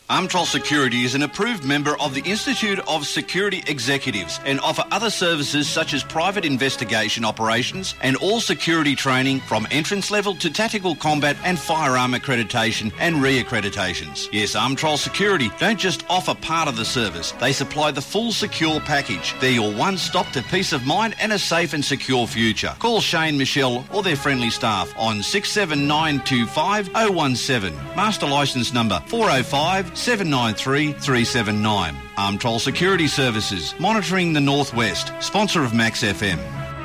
Armtrol Security is an approved member of the Institute of Security Executives and offer other services such as private investigation operations and all security training from entrance level to tactical combat and firearm accreditation and re-accreditations. Yes, Armtrol Security don't just offer part of the service, they supply the full secure package. They're your one-stop to peace of mind and a safe and secure future. Call Shane, Michelle or their friendly staff on 67925 017. Master licence number 405 793 379. Armtrol Security Services, monitoring the Northwest, sponsor of Max FM.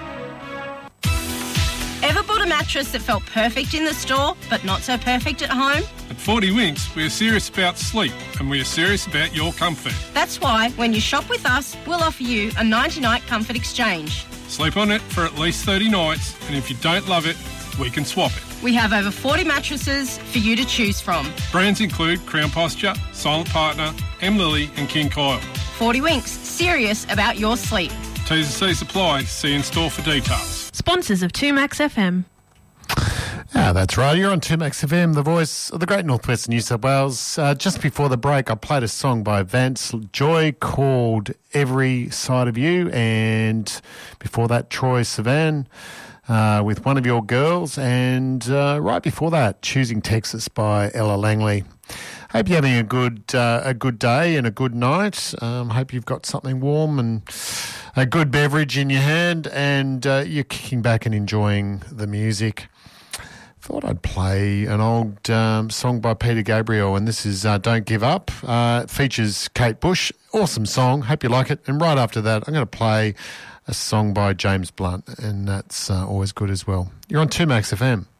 Ever bought a mattress that felt perfect in the store, but not so perfect at home? At 40 Winks, we are serious about sleep and we are serious about your comfort. That's why, when you shop with us, we'll offer you a 90-night comfort exchange. Sleep on it for at least 30 nights, and if you don't love it, we can swap it. We have over 40 mattresses for you to choose from. Brands include Crown Posture, Silent Partner, M. Lily and King Coil. 40 Winks, serious about your sleep. T's and C's apply. See in store for details. Sponsors of 2Max FM. That's right. You're on 2Max FM, the voice of the great Northwest New South Wales. Just before the break, I played a song by Vance Joy called Every Side of You, and before that, Troy Sivan with One of Your Girls, and right before that, Choosing Texas by Ella Langley. Hope you're having a good day and a good night. Hope you've got something warm and a good beverage in your hand, and you're kicking back and enjoying the music. Thought I'd play an old song by Peter Gabriel, and this is Don't Give Up. It features Kate Bush. Awesome song. Hope you like it. And right after that, I'm going to play a song by James Blunt, and that's always good as well. You're on 2Max FM.